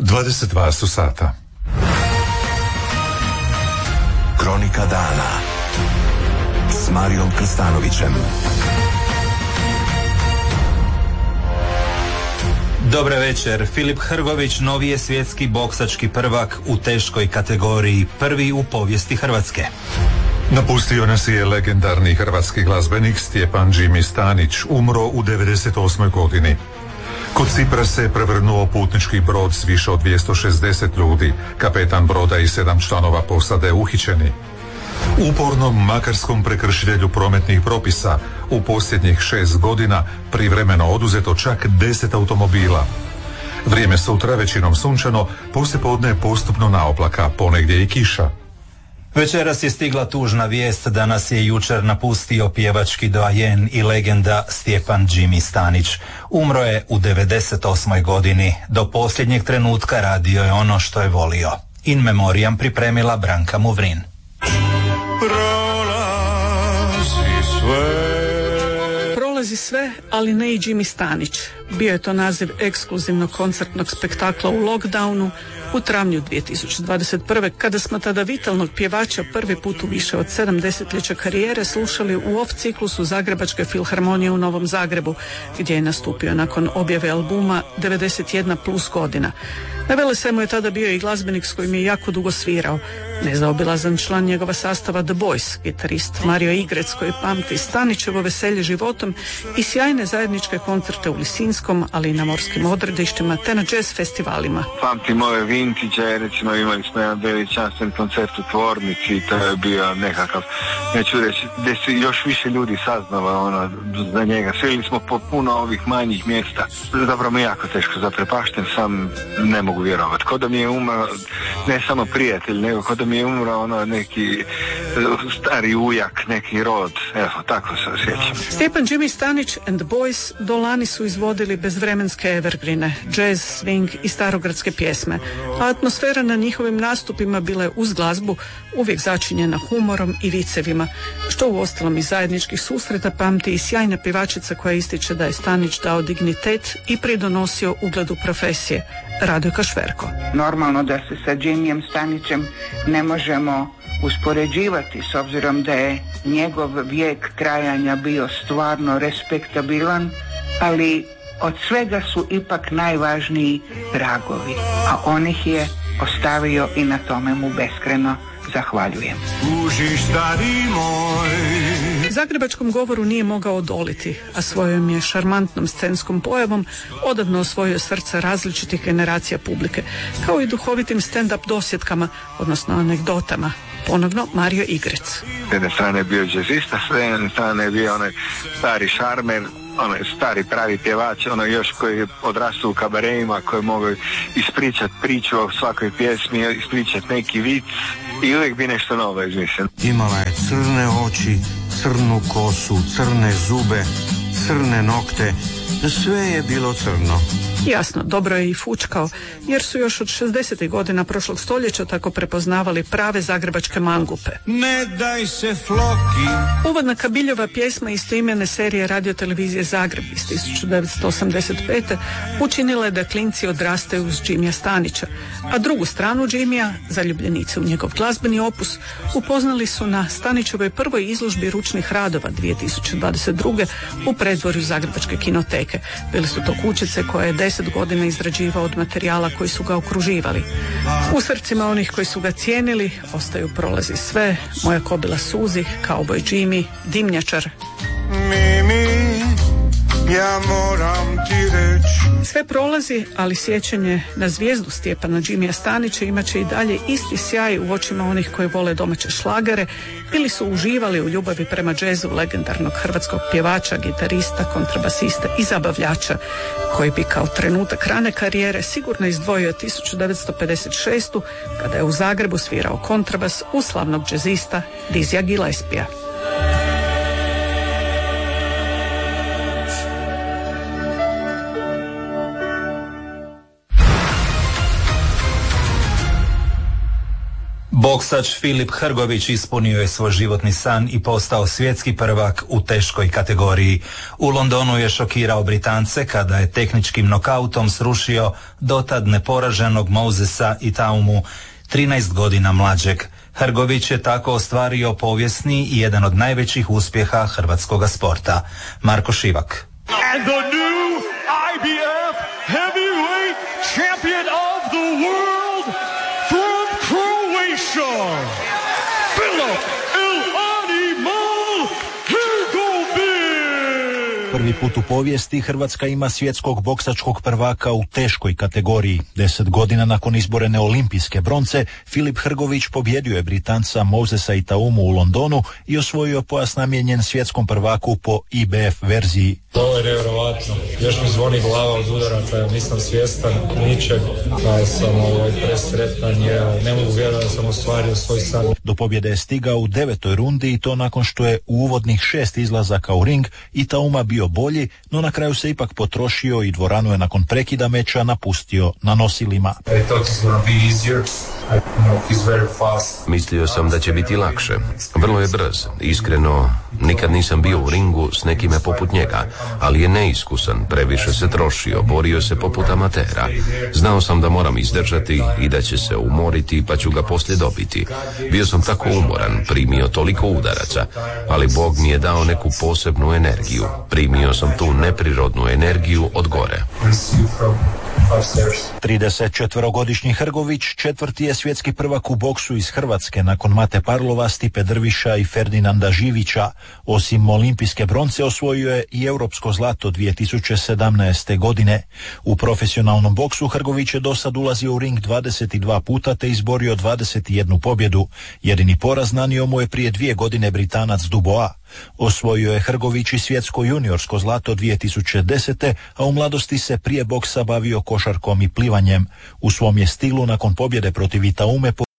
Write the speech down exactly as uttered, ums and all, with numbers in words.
dvadeset dva su sata. Kronika dana s Marijom Krstanovićem. Dobar večer. Filip Hrgović novi je svjetski boksački prvak u teškoj kategoriji, prvi u povijesti Hrvatske. Napustio nas je legendarni hrvatski glazbenik Stjepan Jimmy Stanić, umro u devedeset osmoj godini. Kod Cipra se prevrnuo putnički brod s više od dvjesto šezdeset ljudi, kapetan broda i sedam članova posade uhićeni. Upornom makarskom prekršitelju prometnih propisa u posljednjih šest godina privremeno oduzeto čak deset automobila. Vrijeme sutra većinom sunčano, poslijepodne postupno naoblaka, ponegdje i kiša. Večeras je stigla tužna vijest da nas je jučer napustio pjevački doajen i legenda Stjepan Jimmy Stanić. Umro je u devedeset osmoj godini. Do posljednjeg trenutka radio je ono što je volio. In memoriam pripremila Branka Muvrin. Prolazi sve. Prolazi sve, ali ne i Jimmy Stanić. Bio je to naziv ekskluzivnog koncertnog spektakla u lockdownu u travnju dvije tisuće dvadeset prve. kada smo tada vitalnog pjevača prvi put u više od sedam desetljeća karijere slušali u off ciklusu Zagrebačke filharmonije u Novom Zagrebu, gdje je nastupio nakon objave albuma devedeset jedna plus godina. Na Velesajmu je tada bio i glazbenik s kojim je jako dugo svirao. Nezaobilazan član njegova sastava The Boys, gitarist Mario Igrec, koji pamti Stanićevo veselje životom i sjajne zajedničke koncerte u Lisinskom, ali i na morskim odredištima te na jazz festivalima. Pamtim ove vintage, recimo imali smo jedan veličanstven koncert u Tvornici i to je bio nekakav, neću reći, gdje se još više ljudi saznalo ono, za njega. Sveli smo po puno ovih manjih mjesta. Zapravo mi jako teško zaprepašten, sam ne mogu vjerovati. Ko da mi je umro ne samo prijatelj, nego ko da mi je umro ono neki stari ujak, neki rod. Evo, tako se osjećam. Stjepan Jimmy Stanić and the Boys do lani su izvodili bezvremenske evergrine, jazz, swing i starogradske pjesme, a atmosfera na njihovim nastupima bila je uz glazbu uvijek začinjena humorom i vicevima, što u ostalom iz zajedničkih susreta pamti i sjajna pjevačica koja ističe da je Stanić dao dignitet i pridonosio ugledu profesije, Radojka Šverko. Normalno da se sa Jimmyjem Stanićem ne možemo uspoređivati s obzirom da je njegov vijek trajanja bio stvarno respektabilan, ali od svega su ipak najvažniji tragovi, a on ih je ostavio i na tome mu beskreno zahvaljujem. Zagrebačkom govoru nije mogao odoliti, a svojom je šarmantnom scenskom pojavom odavno osvojio srca različitih generacija publike, kao i duhovitim stand-up dosjetkama, odnosno anegdotama. Ponovno Mario Igrec. S jedne strane je bio džezista, s jedne strane je bio onaj stari šarmer, onaj stari pravi pjevač, ono još koji je odrastao u kabareima, koji mogu ispričati priču o svakoj pjesmi, ispričati neki vic i uvijek bi nešto novo izmislio. Imala je crne oči, crnu kosu, crne zube, crne nokte, sve je bilo crno. Jasno, dobro je i fučkao, jer su još od šezdesetih godina prošlog stoljeća tako prepoznavali prave zagrebačke mangupe. Ne daj se Floki. Uvodna Kabiljova pjesma istoimene serije radiotelevizije Zagreb iz tisuću devetsto osamdeset pete učinila je da klinci odrastaju uz Jimmya Stanića, a drugu stranu Jimmya, zaljubljenice u njegov glazbeni opus, upoznali su na Stanićevoj prvoj izložbi ručnih radova dvije tisuće dvadeset druge u predvorju Zagrebačke kinoteke. Bili su to kućice koje je deset godina izrađivao od materijala koji su ga okruživali. U srcima onih koji su ga cijenili ostaju Prolazi sve, Moja kobila suzi, Kauboj Jimmy, Dimnjačar. Mimi, ja moram ti reći. Sve prolazi, ali sjećanje na zvijezdu Stjepana Jimmya Stanića imat će i dalje isti sjaj u očima onih koji vole domaće šlagere ili su uživali u ljubavi prema džezu legendarnog hrvatskog pjevača, gitarista, kontrabasista i zabavljača, koji bi kao trenutak rane karijere sigurno izdvojio tisuću devetsto pedeset šestu kada je u Zagrebu svirao kontrabas uz slavnog džezista Dizzyja Gillespiea. Boksač Filip Hrgović ispunio je svoj životni san i postao svjetski prvak u teškoj kategoriji. U Londonu je šokirao Britance kada je tehničkim nokautom srušio dotad neporaženog Mosesa Itaumu, trinaest godina mlađeg. Hrgović je tako ostvario povijesni i jedan od najvećih uspjeha hrvatskoga sporta. Marko Šivak. And the new I B F heavyweight champion of the world from Croatia, Filip El Animal Hrgović. Prvi put u povijesti Hrvatska ima svjetskog boksačkog prvaka u teškoj kategoriji. Deset godina nakon izborene olimpijske bronce, Filip Hrgović pobjedio je Britanca Mosesa Itaumu u Londonu i osvojio pojas namijenjen svjetskom prvaku po I B F verziji. Ovo je nevjerovatno. Još mi zvoni glava od udaraca, nisam svjestan ničeg, da sam ovaj presretan, jer ne mogu vjerovati da sam ostvario svoj san. Do pobjede je stigao u devetoj rundi i to nakon što je u uvodnih šest izlazaka u ring Itauma bio bolji, no na kraju se ipak potrošio i dvoranu je nakon prekida meča napustio na nosilima. Mislio sam da će biti lakše. Vrlo je brz. Iskreno, nikad nisam bio u ringu s nekime poput njega, ali je neiskusan, previše se trošio, borio se poput amatera. Znao sam da moram izdržati i da će se umoriti, pa ću ga poslije dobiti. Bio sam tako umoran, primio toliko udaraca, ali Bog mi je dao neku posebnu energiju. Primio sam tu neprirodnu energiju od gore. tridesetčetverogodišnji Hrgović četvrti je svjetski prvak u boksu iz Hrvatske nakon Mate Parlova, Stipe Drviša i Ferdinanda Živića. Osim olimpijske bronce osvojio je i europsko zlato dvije tisuće sedamnaeste. godine. U profesionalnom boksu Hrgović je dosad ulazio u ring dvadeset dva puta te izborio dvadeset jednu pobjedu. Jedini poraz nanio mu je prije dvije godine Britanac Dubois. Osvojio je Hrgović i svjetsko juniorsko zlato dvije tisuće desete. a u mladosti se prije boksa bavio košarkom i plivanjem. U svom je stilu nakon pobjede protiv Itaume